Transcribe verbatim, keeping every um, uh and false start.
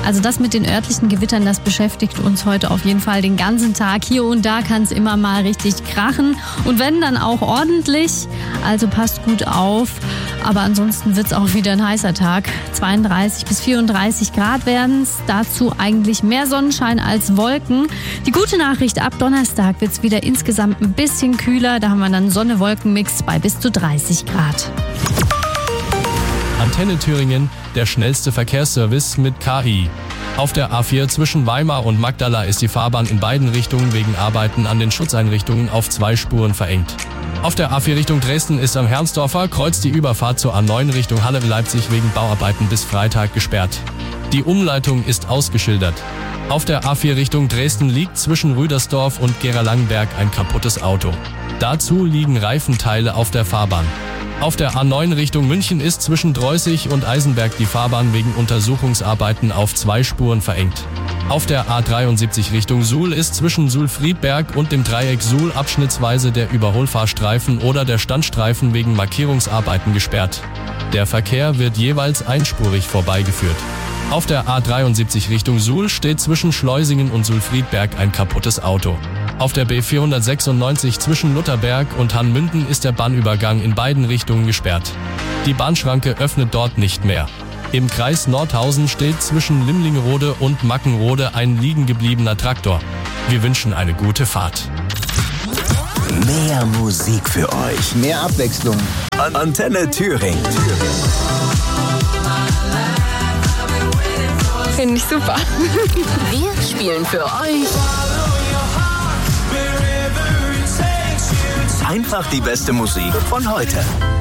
Also das mit den örtlichen Gewittern, das beschäftigt uns heute auf jeden Fall den ganzen Tag. Hier und da kann es immer mal richtig krachen und wenn, dann auch ordentlich. Also passt gut auf. Aber ansonsten wird es auch wieder ein heißer Tag. zweiunddreißig bis vierunddreißig Grad werden es. Dazu eigentlich mehr Sonnenschein als Wolken. Die gute Nachricht, ab Donnerstag wird es wieder insgesamt ein bisschen kühler. Da haben wir dann Sonne-Wolken-Mix bei bis zu dreißig Grad. Antenne Thüringen, der schnellste Verkehrsservice mit K I. Auf der A vier zwischen Weimar und Magdala ist die Fahrbahn in beiden Richtungen wegen Arbeiten an den Schutzeinrichtungen auf zwei Spuren verengt. Auf der A vier Richtung Dresden ist am Herrnsdorfer Kreuz die Überfahrt zur A neun Richtung Halle-Leipzig wegen Bauarbeiten bis Freitag gesperrt. Die Umleitung ist ausgeschildert. Auf der A vier Richtung Dresden liegt zwischen Rüdersdorf und Gera-Langenberg ein kaputtes Auto. Dazu liegen Reifenteile auf der Fahrbahn. Auf der A neun Richtung München ist zwischen Dreußig und Eisenberg die Fahrbahn wegen Untersuchungsarbeiten auf zwei Spuren verengt. Auf der A dreiundsiebzig Richtung Suhl ist zwischen Suhl-Friedberg und dem Dreieck Suhl abschnittsweise der Überholfahrstreifen oder der Standstreifen wegen Markierungsarbeiten gesperrt. Der Verkehr wird jeweils einspurig vorbeigeführt. Auf der A dreiundsiebzig Richtung Suhl steht zwischen Schleusingen und Suhl-Friedberg ein kaputtes Auto. Auf der B vierhundertsechsundneunzig zwischen Lutherberg und Hannmünden ist der Bahnübergang in beiden Richtungen gesperrt. Die Bahnschranke öffnet dort nicht mehr. Im Kreis Nordhausen steht zwischen Limlingrode und Mackenrode ein liegen gebliebener Traktor. Wir wünschen eine gute Fahrt. Mehr Musik für euch. Mehr Abwechslung. Antenne Thüringen. Finde ich super. Wir spielen für euch Einfach die beste Musik von heute.